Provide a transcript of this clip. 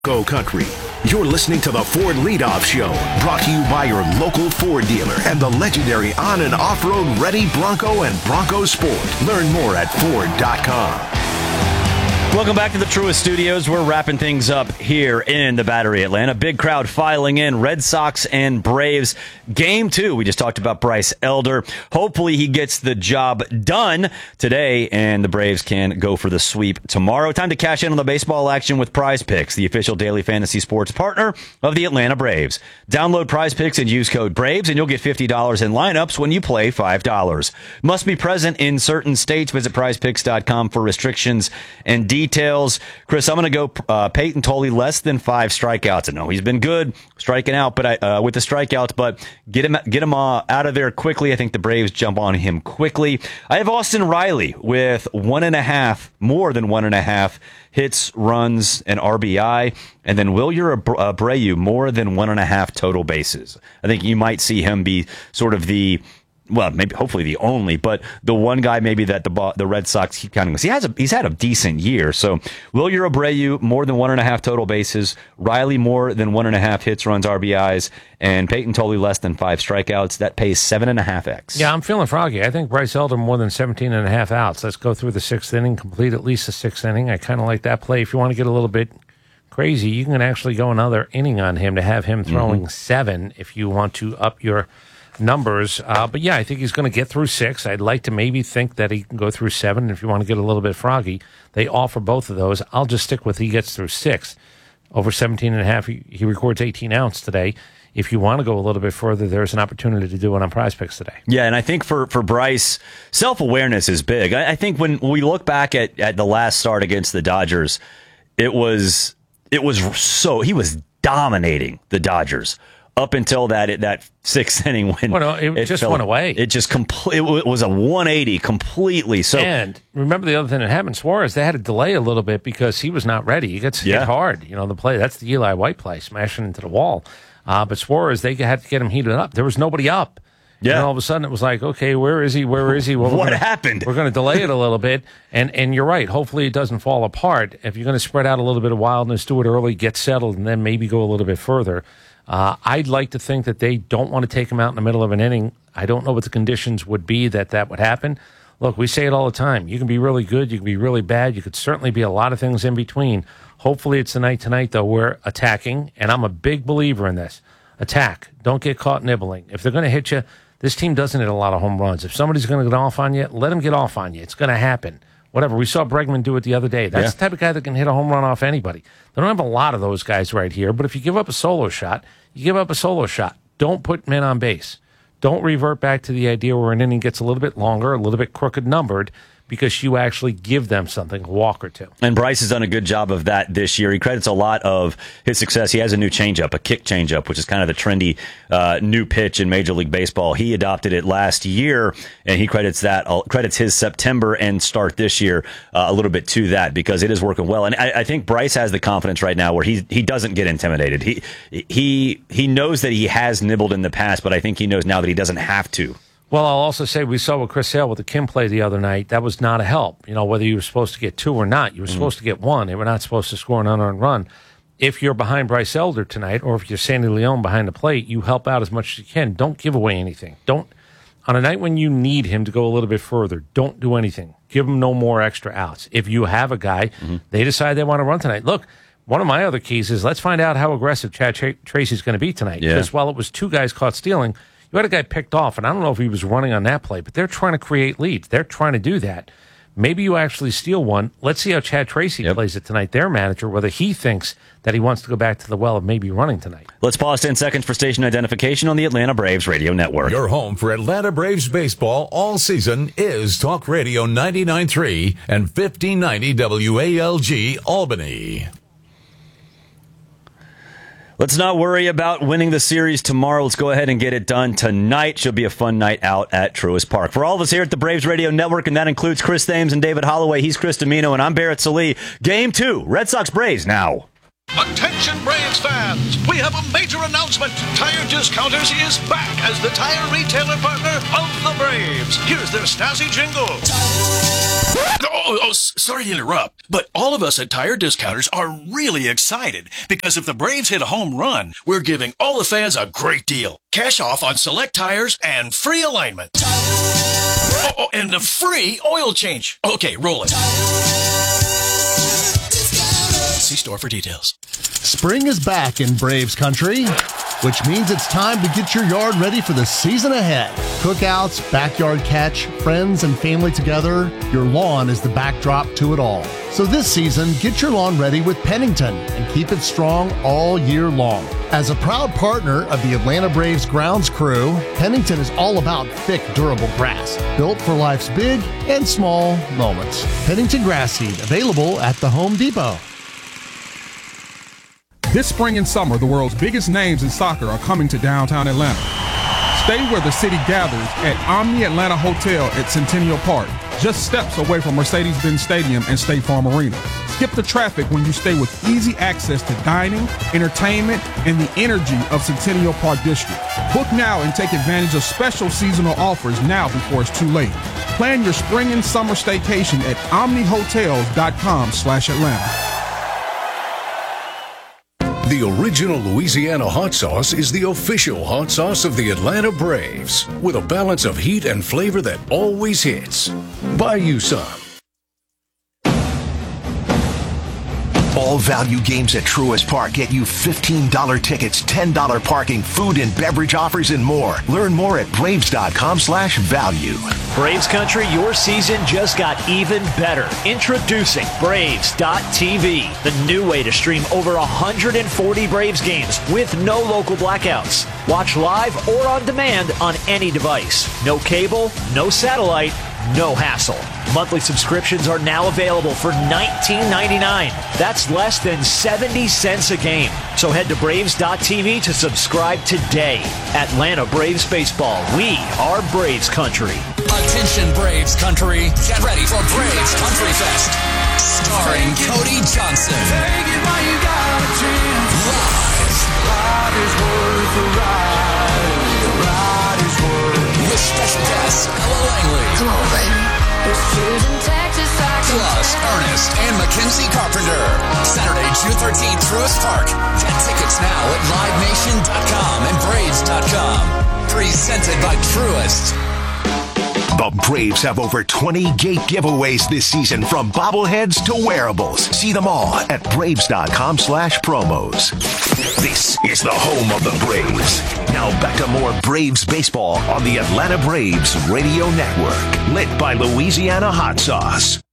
Go Country. You're listening to the Ford Leadoff Show, brought to you by your local Ford dealer and the legendary on- and off-road Ready Bronco and Bronco Sport. Learn more at Ford.com. Welcome back to the Truist Studios. We're wrapping things up here in the Battery Atlanta. Big crowd filing in. Red Sox and Braves. Game 2. We just talked about Bryce Elder. Hopefully he gets the job done today, and the Braves can go for the sweep tomorrow. Time to cash in on the baseball action with Prize Picks, the official daily fantasy sports partner of the Atlanta Braves. Download Prize Picks and use code BRAVES, and you'll get $50 in lineups when you play $5. Must be present in certain states. Visit prizepicks.com for restrictions and details. Chris, I'm going to go Peyton Tolley, less than 5 strikeouts. I know he's been good striking out, but with the strikeouts, but get him out of there quickly. I think the Braves jump on him quickly. I have Austin Riley with 1.5, more than 1.5 hits, runs, and RBI, and then Wilyer Abreu, more than 1.5 total bases. I think you might see him be sort of maybe hopefully the only, but the one guy maybe that the Red Sox keep counting. He's had a decent year. So Wilyer Abreu, more than 1.5 total bases. Riley, more than 1.5 hits, runs, RBIs, and Peyton Tolley, less than 5 strikeouts. That pays 7.5x. Yeah, I'm feeling froggy. I think Bryce Elder more than 17.5 outs. Let's go through the 6th inning, complete at least the 6th inning. I kind of like that play. If you want to get a little bit crazy, you can actually go another inning on him to have him throwing 7 if you want to up your numbers. But yeah, I think he's going to get through 6. I'd like to maybe think that he can go through 7. If you want to get a little bit froggy, they offer both of those. I'll just stick with he gets through 6. Over 17.5, he records 18 outs today. If you want to go a little bit further, there's an opportunity to do it on Prize Picks today. Yeah, and I think for Bryce, self-awareness is big. I think when we look back at the last start against the Dodgers, he was dominating the Dodgers up until that 6th inning when it just went away. It just it was a 180 completely. So, and remember the other thing that happened, Suarez, they had to delay a little bit because he was not ready. He gets hit hard. The play, that's the Eli White play, smashing into the wall. But Suarez, they had to get him heated up. There was nobody up. Yeah. And all of a sudden it was like, okay, where is he? Where is he? Well, what happened? We're going to delay it a little bit. And you're right. Hopefully it doesn't fall apart. If you're going to spread out a little bit of wildness, do it early, get settled, and then maybe go a little bit further. I'd like to think that they don't want to take him out in the middle of an inning. I don't know what the conditions would be that would happen. Look, we say it all the time. You can be really good. You can be really bad. You could certainly be a lot of things in between. Hopefully it's the night tonight, though, we're attacking, and I'm a big believer in this. Attack. Don't get caught nibbling. If they're going to hit you, this team doesn't hit a lot of home runs. If somebody's going to get off on you, let them get off on you. It's going to happen. Whatever. We saw Bregman do it the other day. That's the type of guy that can hit a home run off anybody. They don't have a lot of those guys right here, but if you give up a solo shot, you give up a solo shot. Don't put men on base. Don't revert back to the idea where an inning gets a little bit longer, a little bit crooked numbered, because you actually give them something, a walk or two. And Bryce has done a good job of that this year. He credits a lot of his success. He has a new changeup, a kick changeup, which is kind of the trendy new pitch in Major League Baseball. He adopted it last year, and he credits his September and start this year a little bit to that, because it is working well. And I think Bryce has the confidence right now where he doesn't get intimidated. He knows that he has nibbled in the past, but I think he knows now that he doesn't have to. Well, I'll also say we saw with Chris Sale with the Kim play the other night. That was not a help. Whether you were supposed to get 2 or not, you were supposed to get 1. They were not supposed to score an unearned run. If you're behind Bryce Elder tonight, or if you're Sandy Leon behind the plate, you help out as much as you can. Don't give away anything. On a night when you need him to go a little bit further, don't do anything. Give him no more extra outs. If you have a guy, they decide they want to run tonight. Look, one of my other keys is let's find out how aggressive Chad Tracy's going to be tonight. Because while it was 2 guys caught stealing, you had a guy picked off, and I don't know if he was running on that play, but they're trying to create leads. They're trying to do that. Maybe you actually steal one. Let's see how Chad Tracy plays it tonight, their manager, whether he thinks that he wants to go back to the well of maybe running tonight. Let's pause 10 seconds for station identification on the Atlanta Braves Radio Network. Your home for Atlanta Braves baseball all season is Talk Radio 99.3 and 1590 WALG Albany. Let's not worry about winning the series tomorrow. Let's go ahead and get it done tonight. Should be a fun night out at Truist Park. For all of us here at the Braves Radio Network, and that includes Chris Thames and David Holloway, he's Chris Domino, and I'm Barrett Salee. Game 2, Red Sox Braves now. Attention Braves fans! We have a major announcement. Tire Discounters is back as the tire retailer partner of the Braves. Here's their snazzy jingle. Sorry to interrupt, but all of us at Tire Discounters are really excited because if the Braves hit a home run, we're giving all the fans a great deal. Cash off on select tires and free alignment. And a free oil change. Okay, roll it. See store for details. Spring is back in Braves country, which means it's time to get your yard ready for the season ahead. Cookouts, backyard catch, friends and family together, your lawn is the backdrop to it all. So this season, get your lawn ready with Pennington and keep it strong all year long. As a proud partner of the Atlanta Braves grounds crew, Pennington is all about thick, durable grass, built for life's big and small moments. Pennington grass seed, available at the Home Depot. This spring and summer, the world's biggest names in soccer are coming to downtown Atlanta. Stay where the city gathers at Omni Atlanta Hotel at Centennial Park, just steps away from Mercedes-Benz Stadium and State Farm Arena. Skip the traffic when you stay with easy access to dining, entertainment, and the energy of Centennial Park District. Book now and take advantage of special seasonal offers now before it's too late. Plan your spring and summer staycation at omnihotels.com/Atlanta. The original Louisiana hot sauce is the official hot sauce of the Atlanta Braves, with a balance of heat and flavor that always hits. Buy you some. All value games at Truist Park get you $15 tickets, $10 parking, food and beverage offers, and more. Learn more at Braves.com/value. Braves Country, your season just got even better. Introducing Braves.tv, the new way to stream over 140 Braves games with no local blackouts. Watch live or on demand on any device. No cable, no satellite, no hassle. Monthly subscriptions are now available for $19.99. That's less than 70 cents a game. So head to Braves.tv to subscribe today. Atlanta Braves Baseball. We are Braves Country. Attention Braves Country. Get ready for Braves Country Fest. Starring Cody Johnson. Take it while you got a chance. Live. Is worth the ride. The ride is worth. With special guests Ella Langley. Come on, baby. Plus Ernest and Mackenzie Carpenter. Saturday, June 13th, Truist Park. Get tickets now at LiveNation.com and Braves.com. Presented by Truist. The Braves have over 20 gate giveaways this season, from bobbleheads to wearables. See them all at Braves.com/promos. This is the home of the Braves. Now back to more Braves baseball on the Atlanta Braves Radio Network. Lit by Louisiana Hot Sauce.